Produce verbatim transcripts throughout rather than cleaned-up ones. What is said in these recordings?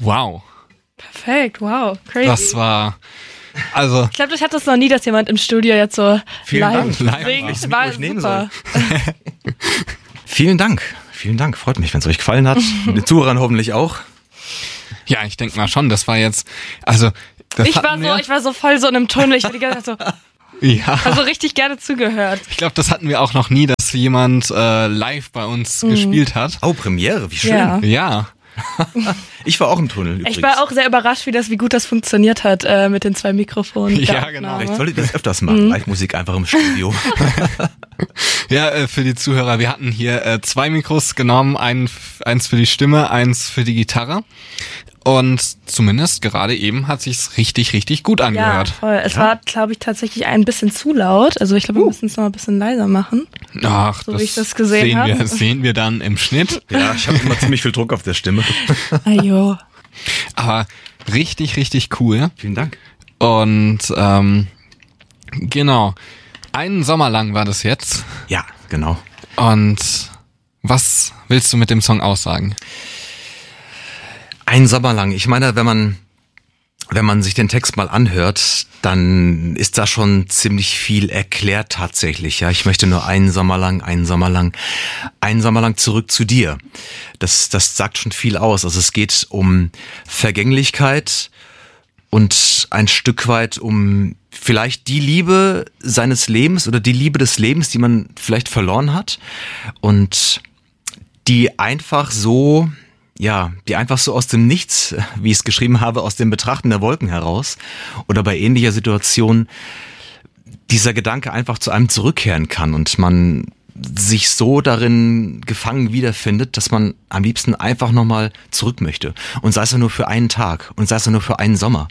Wow. Perfekt, wow, crazy. Das war, also... Ich glaube, ich hatte es noch nie, dass jemand im Studio jetzt so Vielen live Dank. singt. Live War ich nehmen super. Vielen Dank. Vielen Dank. Freut mich, wenn es euch gefallen hat. Den Zuhörern hoffentlich auch. Ja, ich denke mal schon, das war jetzt, also... Das Ich war hatten so, wir, ich war so voll so in einem Tunnel. Ich war die ganze Zeit so, ja. also richtig gerne zugehört. Ich glaube, das hatten wir auch noch nie, dass jemand äh, live bei uns mhm. gespielt hat. Oh, Premiere, wie schön. Ja. Ja. Ich war auch im Tunnel übrigens. Ich war auch sehr überrascht, wie das, wie gut das funktioniert hat äh, mit den zwei Mikrofonen. Ja, der genau. Aufnahme. Vielleicht solltet ihr das öfters machen. Live-Musik einfach im Studio. Ja, äh, für die Zuhörer, wir hatten hier äh, zwei Mikros genommen, ein, eins für die Stimme, eins für die Gitarre. Und zumindest gerade eben hat sich's richtig, richtig gut Ja, angehört. voll. Es Ja. war, glaube ich, tatsächlich ein bisschen zu laut. Also ich glaube, wir müssen es noch ein bisschen leiser machen. Ach, So das, wie ich das gesehen sehen hab. wir, sehen wir dann im Schnitt. Ja, ich habe immer ziemlich viel Druck auf der Stimme. Ajo. Aber richtig, richtig cool. Vielen Dank. Und ähm, genau, einen Sommer lang war das jetzt. Ja, genau. Und was willst du mit dem Song aussagen? Ein Sommer lang. Ich meine, wenn man, wenn man sich den Text mal anhört, dann ist da schon ziemlich viel erklärt tatsächlich. Ja, ich möchte nur einen Sommer lang, einen Sommer lang, einen Sommer lang zurück zu dir. Das, das sagt schon viel aus. Also es geht um Vergänglichkeit und ein Stück weit um vielleicht die Liebe seines Lebens oder die Liebe des Lebens, die man vielleicht verloren hat und die einfach so, ja, die einfach so aus dem Nichts, wie ich es geschrieben habe, aus dem Betrachten der Wolken heraus oder bei ähnlicher Situation dieser Gedanke einfach zu einem zurückkehren kann und man sich so darin gefangen wiederfindet, dass man am liebsten einfach nochmal zurück möchte. Und sei es nur für einen Tag und sei es nur für einen Sommer.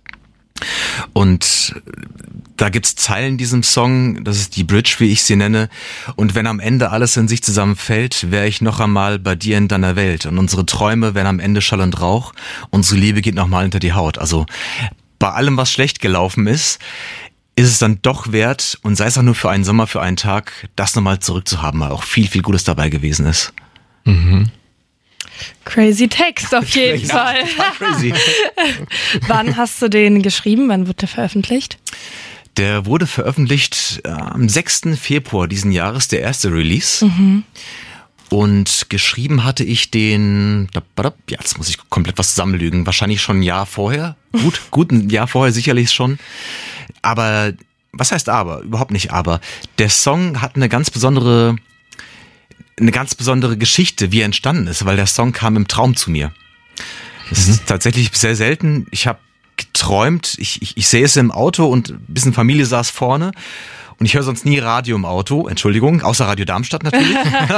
Und da gibt's Zeilen in diesem Song, das ist die Bridge, wie ich sie nenne. Und wenn am Ende alles in sich zusammenfällt, wäre ich noch einmal bei dir in deiner Welt. Und unsere Träume werden am Ende Schall und Rauch. Unsere Liebe geht nochmal hinter die Haut. Also bei allem, was schlecht gelaufen ist, ist es dann doch wert, und sei es auch nur für einen Sommer, für einen Tag, das nochmal zurückzuhaben, weil auch viel, viel Gutes dabei gewesen ist. Mhm. Crazy Text auf jeden Ja, Fall. crazy. Wann hast du den geschrieben? Wann wurde der veröffentlicht? Der wurde veröffentlicht äh, am sechsten Februar diesen Jahres, der erste Release. Mhm. Und geschrieben hatte ich den, ja, jetzt muss ich komplett was zusammenlügen, wahrscheinlich schon ein Jahr vorher. Gut, gut, ein Jahr vorher sicherlich schon. Aber, was heißt aber? Überhaupt nicht aber. Der Song hat eine ganz besondere, eine ganz besondere Geschichte, wie er entstanden ist, weil der Song kam im Traum zu mir. Das ist tatsächlich sehr selten. Ich habe geträumt, ich, ich, ich sehe es im Auto und ein bisschen Familie saß vorne und ich höre sonst nie Radio im Auto, Entschuldigung, außer Radio Darmstadt natürlich.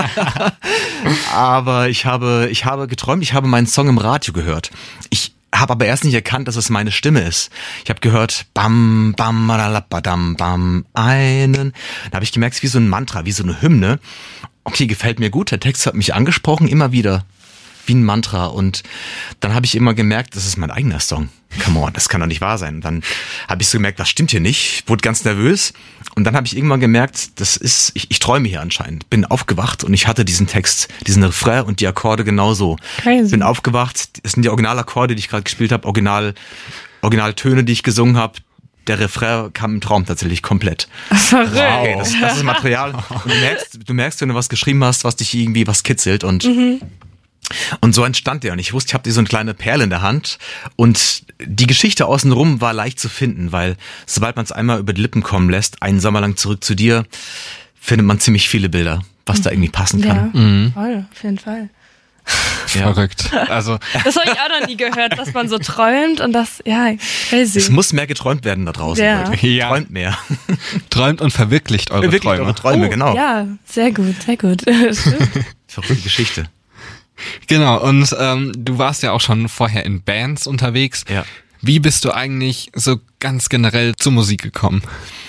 Aber ich habe, ich habe geträumt, ich habe meinen Song im Radio gehört. Ich habe aber erst nicht erkannt, dass es meine Stimme ist. Ich habe gehört, bam, bam, badam, bam, einen. Da habe ich gemerkt, es ist wie so ein Mantra, wie so eine Hymne. Okay, gefällt mir gut, der Text hat mich angesprochen, immer wieder. Wie ein Mantra. Und dann habe ich immer gemerkt, das ist mein eigener Song. Come on, das kann doch nicht wahr sein. Und dann habe ich so gemerkt, was stimmt hier nicht? Wurde ganz nervös. Und dann habe ich irgendwann gemerkt, das ist, ich, ich träume hier anscheinend. Bin aufgewacht und ich hatte diesen Text, diesen Refrain und die Akkorde genauso. Crazy. Bin aufgewacht, das sind die Originalakkorde, die ich gerade gespielt habe, Original, Originaltöne, die ich gesungen habe. Der Refrain kam im Traum tatsächlich komplett. Verrückt. Okay, das, das ist Material. Und du merkst, du merkst, wenn du was geschrieben hast, was dich irgendwie was kitzelt und Mhm. Und so entstand der. Und ich wusste, ich habe dir so eine kleine Perle in der Hand. Und die Geschichte außenrum war leicht zu finden, weil sobald man es einmal über die Lippen kommen lässt, einen Sommer lang zurück zu dir, findet man ziemlich viele Bilder, was da irgendwie passen kann. Ja, Mhm. voll, auf jeden Fall. Ja. Verrückt. Also, Das habe ich auch noch nie gehört, dass man so träumt und das, ja, crazy. Es muss mehr geträumt werden da draußen. Ja. Leute. Ja. Träumt mehr. träumt und verwirklicht eure Wirklich Träume. eure Träume, Oh, genau. Ja, sehr gut, sehr gut. Stimmt. Verrückte Geschichte. Genau, und ähm, du warst ja auch schon vorher in Bands unterwegs. Ja. Wie bist du eigentlich so ganz generell zur Musik gekommen?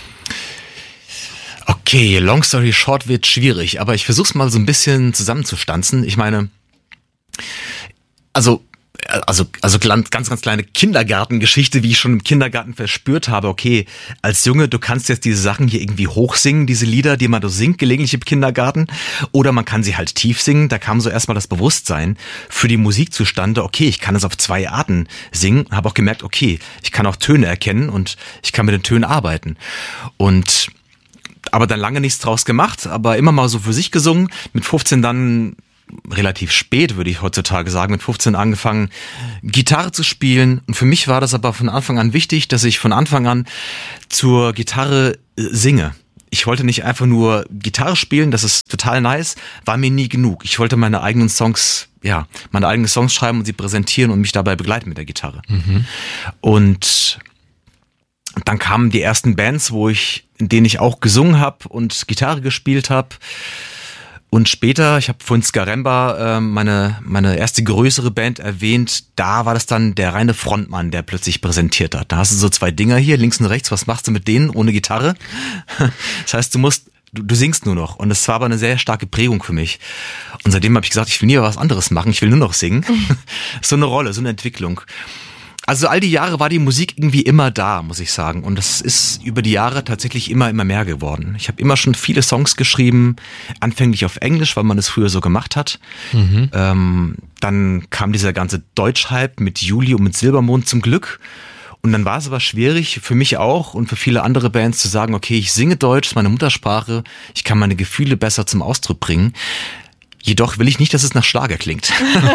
Okay, long story short wird schwierig, aber ich versuch's mal so ein bisschen zusammenzustanzen. Ich meine, also also, also ganz, ganz kleine Kindergartengeschichte, wie ich schon im Kindergarten verspürt habe, okay, als Junge, du kannst jetzt diese Sachen hier irgendwie hochsingen, diese Lieder, die man so singt, gelegentlich im Kindergarten, oder man kann sie halt tief singen. Da kam so erstmal das Bewusstsein für die Musik zustande, okay, ich kann es auf zwei Arten singen, habe auch gemerkt, okay, ich kann auch Töne erkennen und ich kann mit den Tönen arbeiten. Und aber dann lange nichts draus gemacht, aber immer mal so für sich gesungen, mit fünfzehn dann relativ spät, würde ich heutzutage sagen, mit fünfzehn angefangen, Gitarre zu spielen. Und für mich war das aber von Anfang an wichtig, dass ich von Anfang an zur Gitarre singe. Ich wollte nicht einfach nur Gitarre spielen, das ist total nice, war mir nie genug. Ich wollte meine eigenen Songs, ja, meine eigenen Songs schreiben und sie präsentieren und mich dabei begleiten mit der Gitarre. Mhm. Und dann kamen die ersten Bands, wo ich, in denen ich auch gesungen habe und Gitarre gespielt habe. Und später, ich habe vorhin Skaremba, äh, meine meine erste größere Band erwähnt, da war das dann der reine Frontmann, der plötzlich präsentiert hat. Da hast du so zwei Dinger hier, links und rechts, was machst du mit denen ohne Gitarre? Das heißt, du musst, du, du singst nur noch. Und das war aber eine sehr starke Prägung für mich. Und seitdem habe ich gesagt, ich will nie was anderes machen, ich will nur noch singen. So eine Rolle, so eine Entwicklung. Also all die Jahre war die Musik irgendwie immer da, muss ich sagen. Und das ist über die Jahre tatsächlich immer, immer mehr geworden. Ich habe immer schon viele Songs geschrieben, anfänglich auf Englisch, weil man es früher so gemacht hat. Mhm. Ähm, dann kam dieser ganze Deutsch-Hype mit Juli und mit Silbermond zum Glück. Und dann war es aber schwierig, für mich auch und für viele andere Bands zu sagen, okay, ich singe Deutsch, ist meine Muttersprache, ich kann meine Gefühle besser zum Ausdruck bringen. Jedoch will ich nicht, dass es nach Schlager klingt.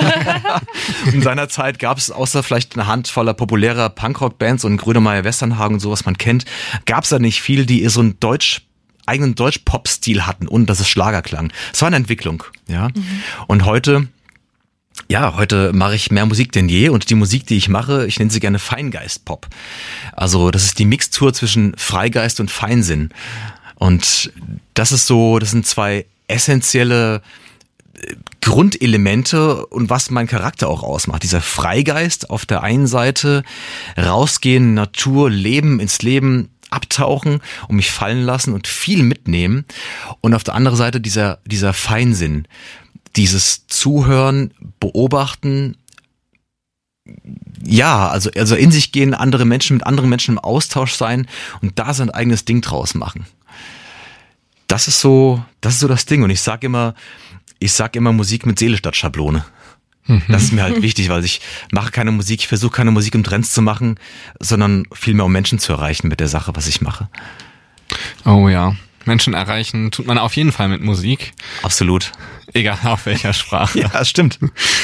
In seiner Zeit gab es außer vielleicht eine Handvoller populärer Punkrock-Bands und Grönemeyer, Westernhagen und so, was man kennt, gab es da nicht viel, die so einen Deutsch, eigenen Deutsch-Pop-Stil hatten und dass es Schlager klang. Es war eine Entwicklung, ja. Mhm. Und heute, ja, heute mache ich mehr Musik denn je und die Musik, die ich mache, ich nenne sie gerne Feingeist-Pop. Also das ist die Mixtur zwischen Freigeist und Feinsinn. Und das ist so, das sind zwei essentielle Grundelemente und was mein Charakter auch ausmacht. Dieser Freigeist auf der einen Seite, rausgehen, Natur, Leben, ins Leben abtauchen und mich fallen lassen und viel mitnehmen. Und auf der anderen Seite dieser, dieser Feinsinn, dieses Zuhören, Beobachten, ja, also, also in sich gehen, andere Menschen mit anderen Menschen im Austausch sein und da sein eigenes Ding draus machen. Das ist so, das ist so das Ding. Und ich sag immer, Ich sag immer Musik mit Seele statt Schablone. Mhm. Das ist mir halt wichtig, weil ich mache keine Musik, ich versuche keine Musik, um Trends zu machen, sondern vielmehr um Menschen zu erreichen mit der Sache, was ich mache. Oh ja, Menschen erreichen tut man auf jeden Fall mit Musik. Absolut. Egal auf welcher Sprache. Ja, stimmt.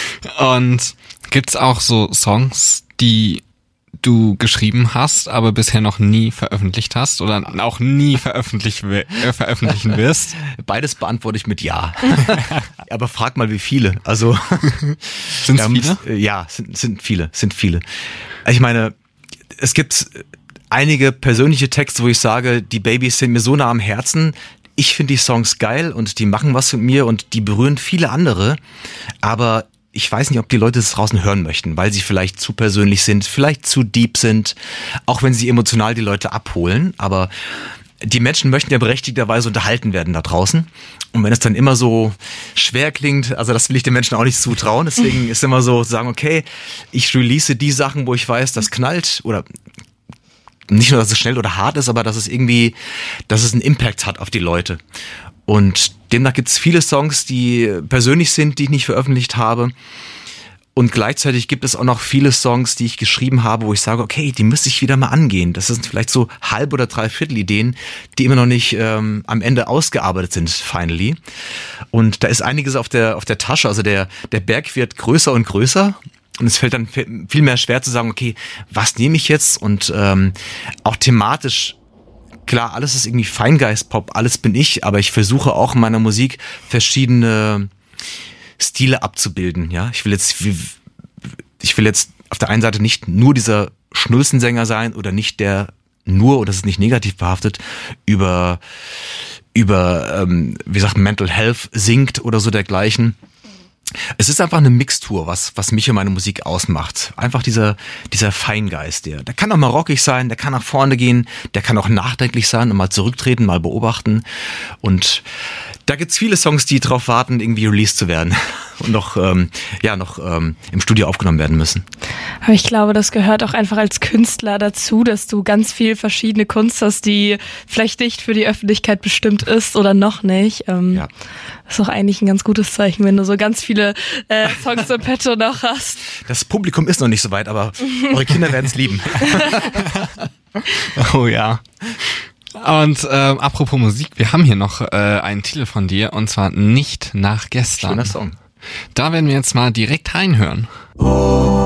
Und gibt's auch so Songs, die du geschrieben hast, aber bisher noch nie veröffentlicht hast oder auch nie veröffentlich, äh, veröffentlichen wirst? Beides beantworte ich mit Ja. Aber frag mal, wie viele. Also sind es viele? Ja, sind, sind viele, sind viele. Ich meine, es gibt einige persönliche Texte, wo ich sage, die Babys sind mir so nah am Herzen. Ich finde die Songs geil und die machen was mit mir und die berühren viele andere. Aber ich weiß nicht, ob die Leute das draußen hören möchten, weil sie vielleicht zu persönlich sind, vielleicht zu deep sind, auch wenn sie emotional die Leute abholen. Aber die Menschen möchten ja berechtigterweise unterhalten werden da draußen. Und wenn es dann immer so schwer klingt, also das will ich den Menschen auch nicht zutrauen. Deswegen ist immer so zu sagen, okay, ich release die Sachen, wo ich weiß, das knallt oder nicht nur, dass es schnell oder hart ist, aber dass es irgendwie, dass es einen Impact hat auf die Leute. Und demnach gibt es viele Songs, die persönlich sind, die ich nicht veröffentlicht habe. Und gleichzeitig gibt es auch noch viele Songs, die ich geschrieben habe, wo ich sage, okay, die müsste ich wieder mal angehen. Das sind vielleicht so halb oder dreiviertel Ideen, die immer noch nicht ähm, am Ende ausgearbeitet sind, finally. Und da ist einiges auf der auf der Tasche. Also der der Berg wird größer und größer. Und es fällt dann viel mehr schwer zu sagen, okay, was nehme ich jetzt? Und ähm, auch thematisch, klar, alles ist irgendwie Feingeist-Pop, alles bin ich, aber ich versuche auch in meiner Musik verschiedene Stile abzubilden. Ja, ich will jetzt, ich will jetzt auf der einen Seite nicht nur dieser Schnulzensänger sein oder nicht der nur, oder das ist nicht negativ behaftet, über über ähm, wie sagt Mental Health singt oder so dergleichen. Es ist einfach eine Mixtur, was was mich und meine Musik ausmacht. Einfach dieser dieser Feingeist, der der kann auch mal rockig sein, der kann nach vorne gehen, der kann auch nachdenklich sein und mal zurücktreten, mal beobachten. Und da gibt's viele Songs, die drauf warten, irgendwie released zu werden und noch ähm, ja noch ähm, im Studio aufgenommen werden müssen. Aber ich glaube, das gehört auch einfach als Künstler dazu, dass du ganz viel verschiedene Kunst hast, die vielleicht nicht für die Öffentlichkeit bestimmt ist oder noch nicht. Ähm, Ja. Das ist doch eigentlich ein ganz gutes Zeichen, wenn du so ganz viele äh, Songs im Petto noch hast. Das Publikum ist noch nicht so weit, aber eure Kinder werden es lieben. Oh ja. Und ähm, apropos Musik, wir haben hier noch äh, einen Titel von dir, und zwar Nicht nach gestern. Schöner Song. Da werden wir jetzt mal direkt reinhören.